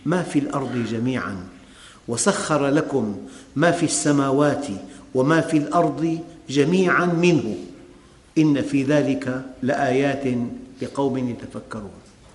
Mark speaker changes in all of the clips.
Speaker 1: ما في الأرض جميعا وسخر لكم ما في السماوات وما في الأرض جميعا منه إن في ذلك لآيات لقوم يتفكرون.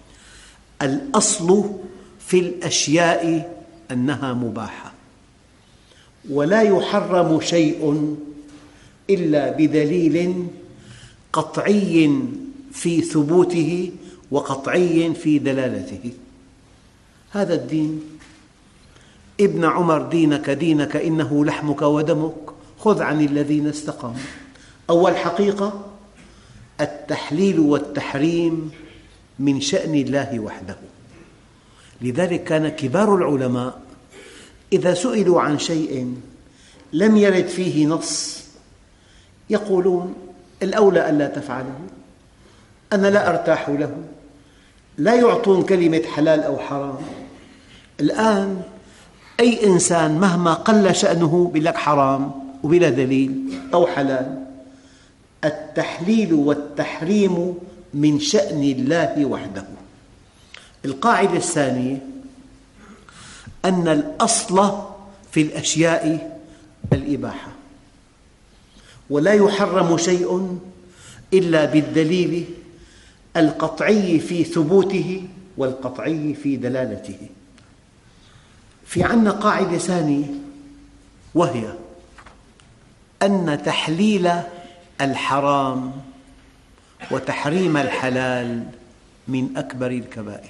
Speaker 1: الأصل في الأشياء أنها مباحة، ولا يحرم شيء إلا بدليل قطعي في ثبوته وقطعي في دلالته. هذا الدين. ابن عمر دينك دينك إنه لحمك ودمك، خذ عن الذين استقاموا. أول حقيقة: التحليل والتحريم من شأن الله وحده. لذلك كان كبار العلماء إذا سئلوا عن شيء لم يرد فيه نص يقولون: الأولى ألا تفعله، أنا لا أرتاح له. لا يعطون كلمة حلال أو حرام. الآن أي إنسان مهما قل شأنه يقول لك حرام وبلا دليل، أو حلال. التحليل والتحريم من شأن الله وحده. القاعدة الثانية: أن الأصل في الأشياء الإباحة، ولا يحرم شيء إلا بالدليل القطعي في ثبوته والقطعي في دلالته. في عندنا قاعدة ثانية، وهي أن تحليل الحرام وتحريم الحلال من أكبر الكبائر.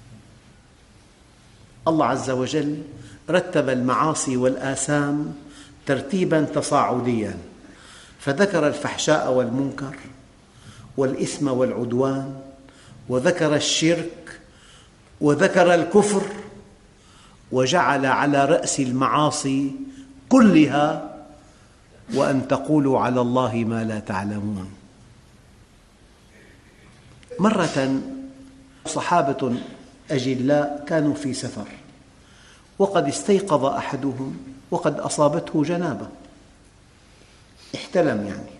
Speaker 1: الله عز وجل رتب المعاصي والآثام ترتيباً تصاعدياً، فذكر الفحشاء والمنكر والإثم والعدوان، وذكر الشرك، وذكر الكفر، وجعل على رأس المعاصي كلها: وأن تقولوا على الله ما لا تعلمون. مرة صحابة أجلاء كانوا في سفر، وقد استيقظ أحدهم وقد أصابته جنابة، احتلم يعني،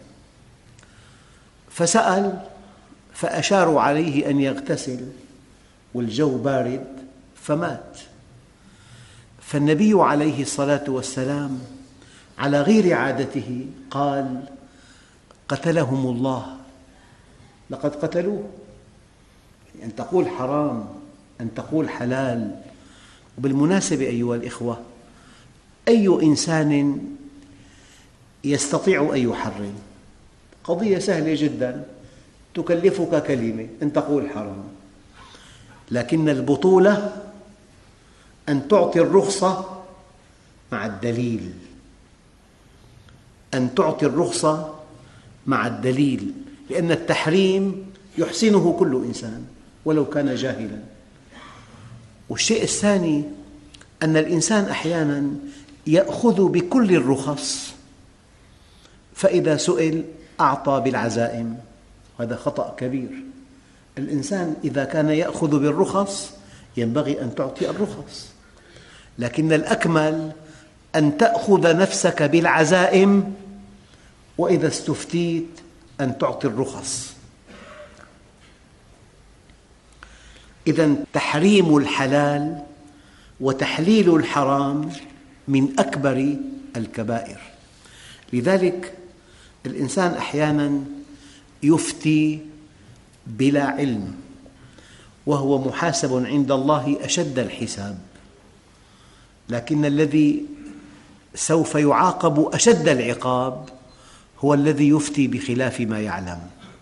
Speaker 1: فسأل فأشاروا عليه أن يغتسل والجو بارد فمات. فالنبي عليه الصلاة والسلام على غير عادته قال: قتلهم الله، لقد قتلوه. أن تقول حرام، أن تقول حلال. وبالمناسبة أيها الإخوة، أي إنسان يستطيع أن يحرم؟ قضية سهلة جدا، تكلفك كلمة أن تقول حرام. لكن البطولة أن تعطي الرخصة مع الدليل، أن تعطي الرخصة مع الدليل، لأن التحريم يحسنه كل إنسان ولو كان جاهلاً. والشيء الثاني أن الإنسان أحياناً يأخذ بكل الرخص، فإذا سئل أعطى بالعزائم، هذا خطأ كبير. الإنسان إذا كان يأخذ بالرخص ينبغي أن تعطي الرخص، لكن الأكمل أن تأخذ نفسك بالعزائم، وإذا استفتيت أن تعطي الرخص. إذن تحريم الحلال وتحليل الحرام من أكبر الكبائر. لذلك الإنسان أحياناً يفتي بلا علم، وهو محاسب عند الله أشد الحساب، لكن الذي سوف يعاقب أشد العقاب هو الذي يفتي بخلاف ما يعلم.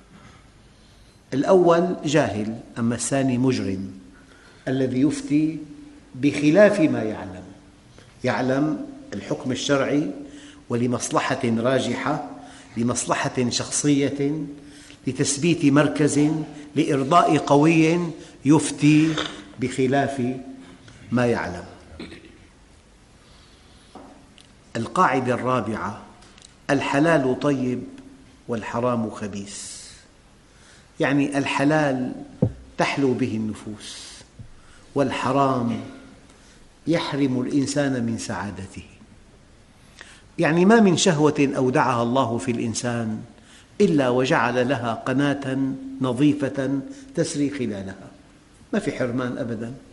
Speaker 1: الأول جاهل، أما الثاني مجرم. الذي يفتي بخلاف ما يعلم، يعلم الحكم الشرعي ولمصلحة راجحة، لمصلحة شخصية، لتثبيت مركز، لإرضاء قوي، يفتي بخلاف ما يعلم. القاعدة الرابعة: الحلال طيب والحرام خبيث. يعني الحلال تحلو به النفوس، والحرام يحرم الإنسان من سعادته. يعني ما من شهوة أودعها الله في الإنسان إلا وجعل لها قناة نظيفة تسري خلالها، ما في حرمان أبداً.